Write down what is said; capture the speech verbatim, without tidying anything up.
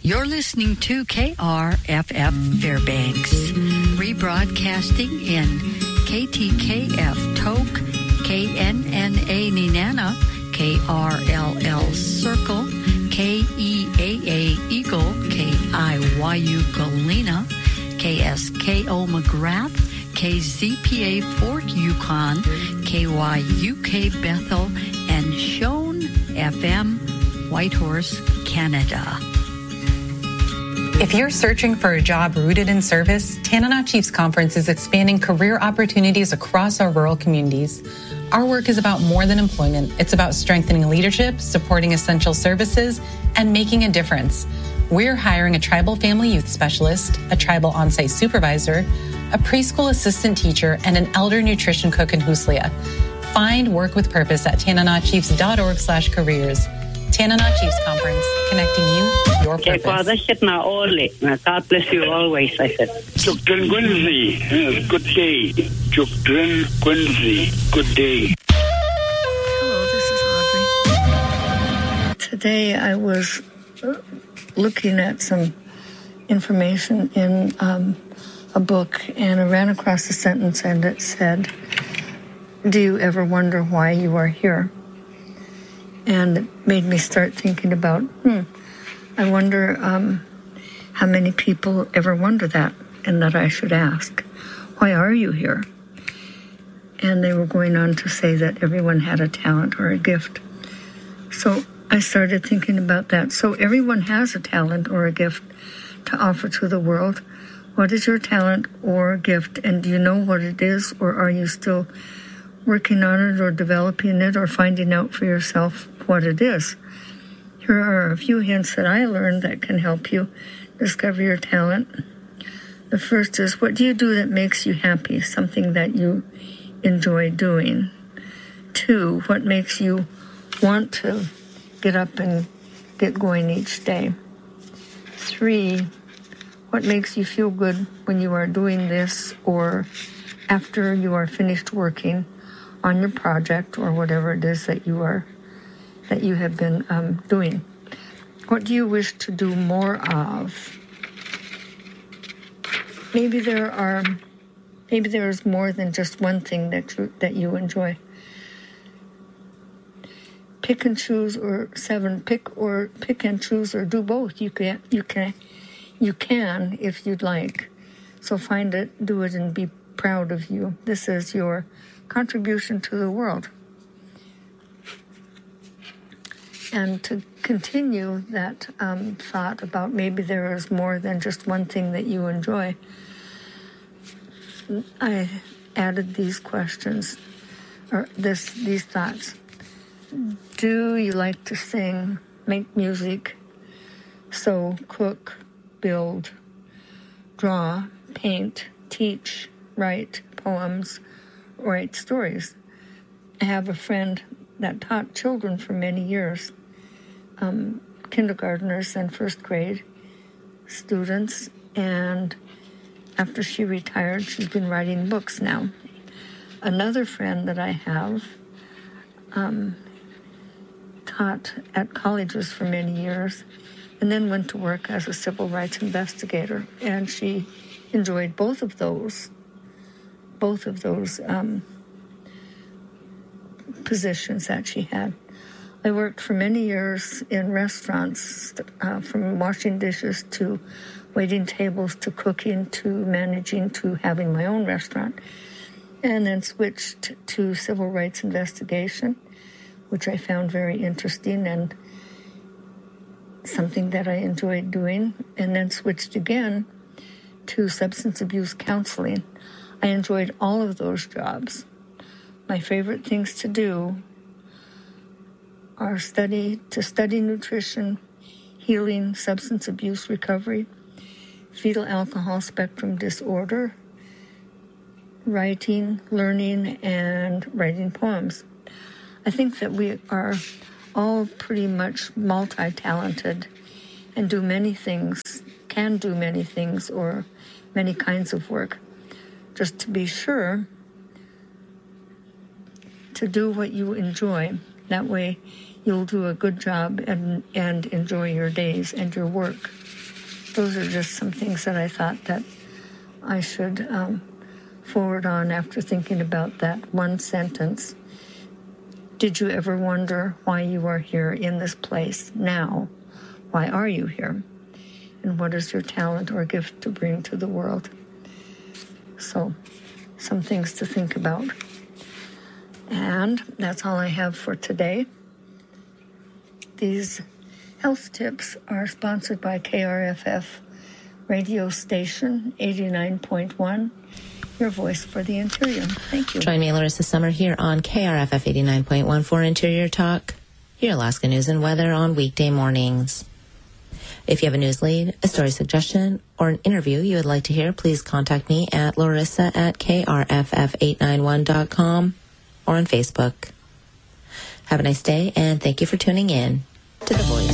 You're listening to K R F F Fairbanks, rebroadcasting in K T K F Tok, K N N A Nenana, K R L L Circle, K E A A Eagle, K I Y U Galena, K S K O McGrath, K Z P A Fort Yukon, K Y U K Bethel, and Shone F M, Whitehorse, Canada. If you're searching for a job rooted in service, Tanana Chiefs Conference is expanding career opportunities across our rural communities. Our work is about more than employment. It's about strengthening leadership, supporting essential services, and making a difference. We're hiring a tribal family youth specialist, a tribal on-site supervisor, a preschool assistant teacher, and an elder nutrition cook in Huslia. Find work with purpose at tananachiefs.org slash careers. Tanana Chiefs Conference, connecting you to your purpose. God bless you always, I said. Chukdrin Quincy, good day. Chukdrin Quincy, good day. Hello, this is Audrey. Today I was looking at some information in um, a book, and I ran across a sentence, and it said, "Do you ever wonder why you are here?" And it made me start thinking about, hmm, I wonder um, how many people ever wonder that, and that I should ask, why are you here? And they were going on to say that everyone had a talent or a gift. So I started thinking about that. So everyone has a talent or a gift to offer to the world. What is your talent or gift, and do you know what it is, or are you still working on it or developing it or finding out for yourself what it is? Here are a few hints that I learned that can help you discover your talent. The first is, what do you do that makes you happy, something that you enjoy doing? Two, what makes you want to get up and get going each day? Three, what makes you feel good when you are doing this or after you are finished working on your project or whatever it is that you are that you have been um, doing? What do you wish to do more of? Maybe there are, maybe there is more than just one thing that you that you enjoy. Pick and choose, or seven. Pick or pick and choose, or do both. You can, you can, you can if you'd like. So find it, do it, and be proud of you. This is your contribution to the world. And to continue that um, thought about maybe there is more than just one thing that you enjoy, I added these questions, or this these thoughts. Do you like to sing, make music, sew, cook, build, draw, paint, teach, write poems, write stories? I have a friend that taught children for many years, um, kindergartners and first grade students, and after she retired, she's been writing books now. Another friend that I have um, taught at colleges for many years and then went to work as a civil rights investigator, and she enjoyed both of those, both of those um, positions that she had. I worked for many years in restaurants, uh, from washing dishes to waiting tables to cooking to managing to having my own restaurant, and then switched to civil rights investigation, which I found very interesting and something that I enjoyed doing, and then switched again to substance abuse counseling. I enjoyed all of those jobs. My favorite things to do are study to study nutrition, healing, substance abuse recovery, fetal alcohol spectrum disorder, writing, learning, and writing poems. I think that we are all pretty much multi-talented and do many things, can do many things, or many kinds of work. Just to be sure to do what you enjoy. That way you'll do a good job and, and enjoy your days and your work. those are just some things that I thought that I should um, forward on after thinking about that one sentence. Did you ever wonder why you are here in this place now? Why are you here? And what is your talent or gift to bring to the world? So, some things to think about. And that's all I have for today. These health tips are sponsored by K R F F radio station eighty-nine point one, your voice for the interior. Thank you. Join me, Larissa Summer, here on K R F F eighty-nine point one for Interior Talk, your Alaska news and weather on weekday mornings. If you have a news lead, a story suggestion, or an interview you would like to hear, please contact me at larissa at k r f f eight nine one dot com or on Facebook. Have a nice day, and thank you for tuning in to The Voice.